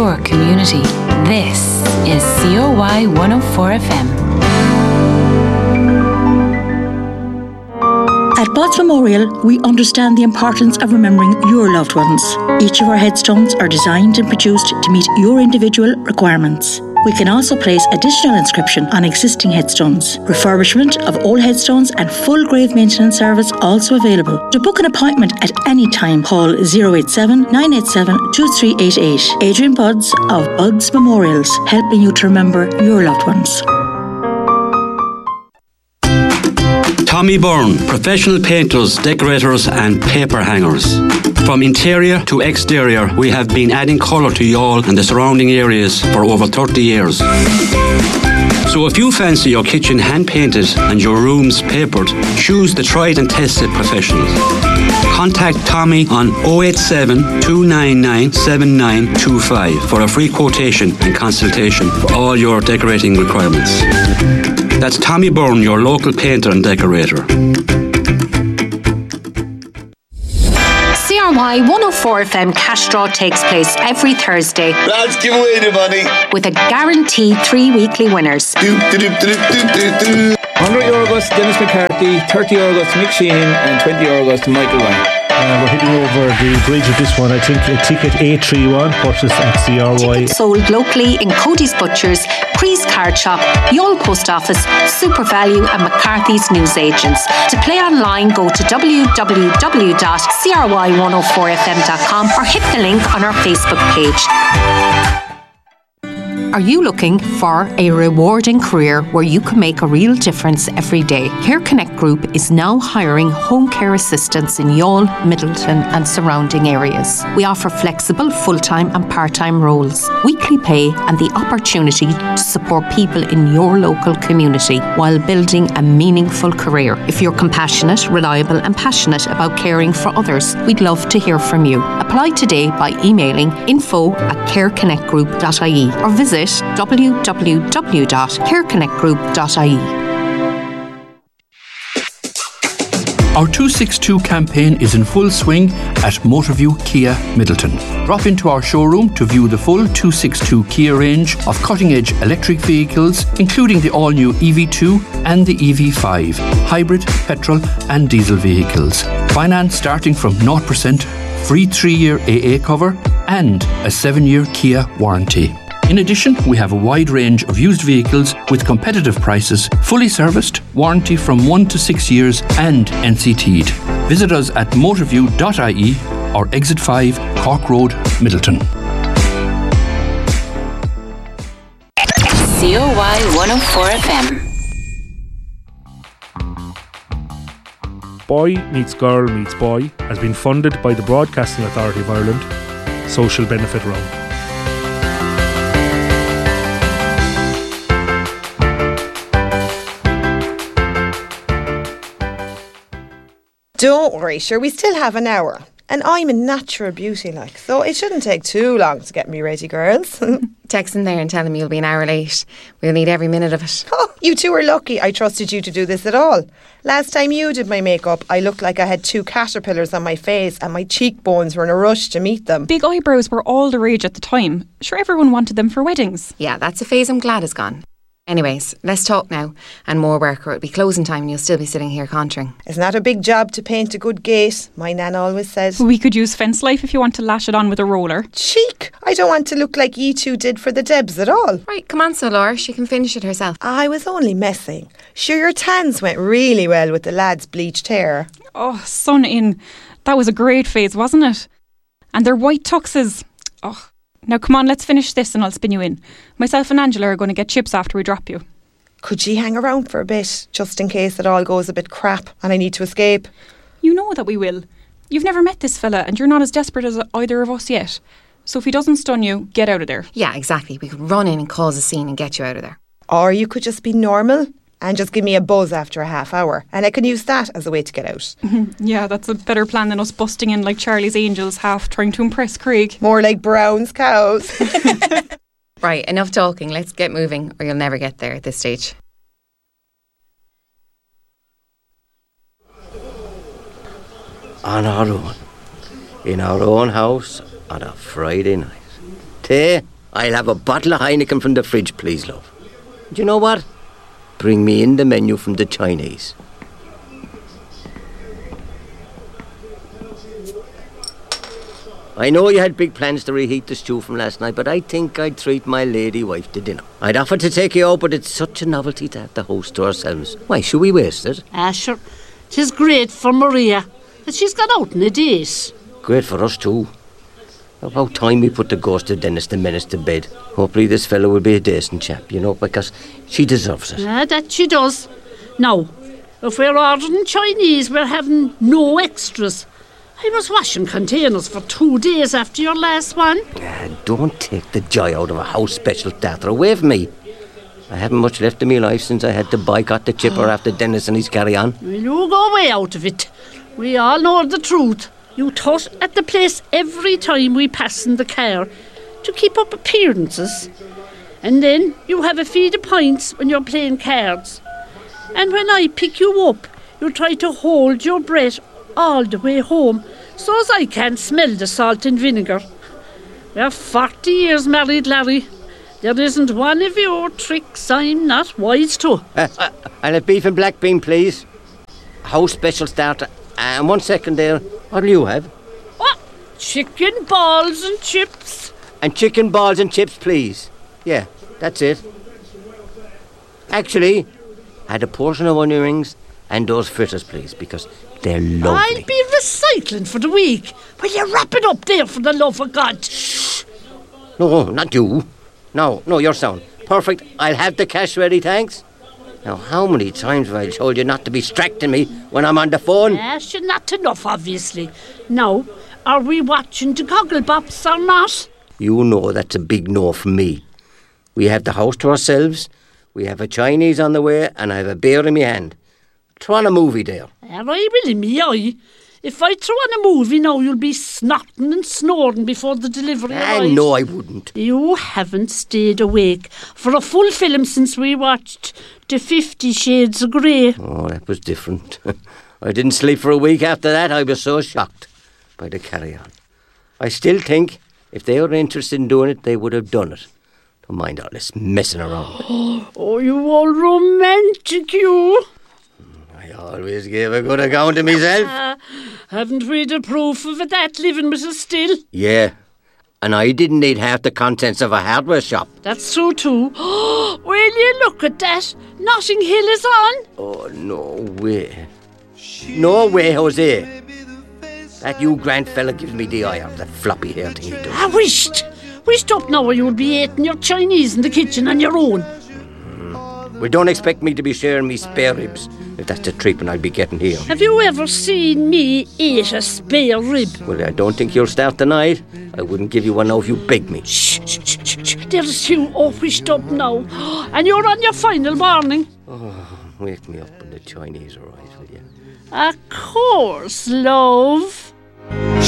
your community. This is COY 104 FM. At Buds Memorial, we understand the importance of remembering your loved ones. Each of our headstones are designed and produced to meet your individual requirements. We can also place additional inscription on existing headstones. Refurbishment of old headstones and full grave maintenance service also available. To book an appointment at any time, call 087 987 2388. Adrian Buds of Buds Memorials, helping you to remember your loved ones. Tommy Byrne, professional painters, decorators and paper hangers. From interior to exterior, we have been adding colour to Youghal and the surrounding areas for over 30 years. So if you fancy your kitchen hand-painted and your rooms papered, choose the tried and tested professionals. Contact Tommy on 087 299 7925 for a free quotation and consultation for all your decorating requirements. That's Tommy Byrne, your local painter and decorator. CRY 104 FM cash draw takes place every Thursday. Lads, give away the money. With a guaranteed 3 weekly winners. €100 goes to Dennis McCarthy, €30 goes to Mick Sheehan and €20 goes to Michael Ryan. We're hitting over the bridge with this one. I think a ticket 831 purchased at CRY. Tickets sold locally in Cody's Butchers, Cree's Card Shop, Youghal Post Office, Super Value and McCarthy's Newsagents. To play online, go to www.cry104fm.com or hit the link on our Facebook page. Are you looking for a rewarding career where you can make a real difference every day? Care Connect Group is now hiring home care assistants in Youghal, Middleton and surrounding areas. We offer flexible full-time and part-time roles, weekly pay and the opportunity to support people in your local community while building a meaningful career. If you're compassionate, reliable and passionate about caring for others, we'd love to hear from you. Apply today by emailing info@careconnectgroup.ie or visit www.careconnectgroup.ie. Our 262 campaign is in full swing at Motorview Kia Middleton. Drop into our showroom to view the full 262 Kia range of cutting-edge electric vehicles, including the all-new EV2 and the EV5, hybrid, petrol and diesel vehicles. Finance starting from 0%, free 3-year AA cover and a 7-year Kia warranty. In addition, we have a wide range of used vehicles with competitive prices, fully serviced, warranty from 1 to 6 years and NCT'd. Visit us at motorview.ie or Exit 5, Cork Road, Middleton. COY 104 FM. Boy Meets Girl Meets Boy has been funded by the Broadcasting Authority of Ireland, Social Benefit Round. Don't worry, sure, we still have an hour. And I'm a natural beauty, like, so it shouldn't take too long to get me ready, girls. Text him there and tell him you'll be an hour late. We'll need every minute of it. Oh, you two are lucky I trusted you to do this at all. Last time you did my makeup, I looked like I had 2 caterpillars on my face and my cheekbones were in a rush to meet them. Big eyebrows were all the rage at the time. Sure, everyone wanted them for weddings. Yeah, that's a phase I'm glad is gone. Anyways, let's talk now, and more work or it'll be closing time and you'll still be sitting here contouring. It's not a big job to paint a good gate, my nan always said. We could use Fence Life if you want to lash it on with a roller. Cheek! I don't want to look like you two did for the Debs at all. Right, come on so Laura, she can finish it herself. I was only messing. Sure, your tans went really well with the lads' bleached hair. Oh, sun in. That was a great phase, wasn't it? And their white tuxes. Oh. Now come on, let's finish this and I'll spin you in. Myself and Angela are going to get chips after we drop you. Could she hang around for a bit, just in case it all goes a bit crap and I need to escape? You know that we will. You've never met this fella and you're not as desperate as either of us yet. So if he doesn't stun you, get out of there. Yeah, exactly. We could run in and cause a scene and get you out of there. Or you could just be normal and just give me a buzz after a half hour and I can use that as a way to get out. Yeah, that's a better plan than us busting in like Charlie's Angels, half trying to impress Craig. More like Brown's cows. Right, enough talking. Let's get moving or you'll never get there at this stage. On our own, in our own house on a Friday night. Tay, I'll have a bottle of Heineken from the fridge, please, love. Do you know what? Bring me in the menu from the Chinese. I know you had big plans to reheat the stew from last night, but I think I'd treat my lady wife to dinner. I'd offer to take you out, but it's such a novelty to have the house to ourselves. Why, should we waste it? Sure. 'Tis great for Maria that she's got out in a date. Great for us too. About time we put the ghost of Dennis the Menace to bed. Hopefully this fellow will be a decent chap, because she deserves it. That she does. Now, if we're ordering Chinese, we're having no extras. I was washing containers for 2 days after your last one. Don't take the joy out of a house special starter away from me. I haven't much left of my life since I had to boycott the chipper after Dennis and his carry-on. Well, you go way out of it. We all know the truth. You tut at the place every time we pass in the car to keep up appearances. And then you have a feed of pints when you're playing cards. And when I pick you up, you try to hold your breath all the way home so as I can't smell the salt and vinegar. We're 40 years married, Larry. There isn't one of your tricks I'm not wise to. I'll have beef and black bean, please. House special starter. And 1 second there. What'll you have? What? Chicken balls and chips. And chicken balls and chips, please. Yeah, that's it. Actually, add a portion of onion rings and those fritters, please, because they're lovely. I'll be recycling for the week. Will you wrap it up there, for the love of God? Shh. No, not you. No, you're sound. Perfect. I'll have the cash ready, thanks. Now, how many times have I told you not to be distracting me when I'm on the phone? Yes, not enough, obviously. Now, are we watching the Gogglebops or not? You know that's a big no from me. We have the house to ourselves, we have a Chinese on the way, and I have a beer in my hand. Throw on a movie there. I will in me eye. If I throw on a movie now, you'll be snotting and snoring before the delivery arrives. No, I wouldn't. You haven't stayed awake for a full film since we watched the 50 Shades of Grey. Oh, that was different. I didn't sleep for a week after that. I was so shocked by the carry-on. I still think if they were interested in doing it, they would have done it. Don't mind all this messing around. Oh, you all romantic, you. I always gave a good account of myself. Haven't we the proof of that living with us still? Yeah, and I didn't need half the contents of a hardware shop. That's true too. Will you look at that? Notting Hill is on. Oh, no way. No way, Jose. That Hugh Grant fella gives me the eye of that floppy hair thing he does. I wished up now you'll be eating your Chinese in the kitchen on your own. Well, don't expect me to be sharing me spare ribs, if that's the treatment I'll be getting here. Have you ever seen me eat a spare rib? Well, I don't think you'll start tonight. I wouldn't give you one now if you begged me. Shh. There's you all wished up now. And you're on your final warning. Oh, wake me up when the Chinese arrive, will you? Of course, love.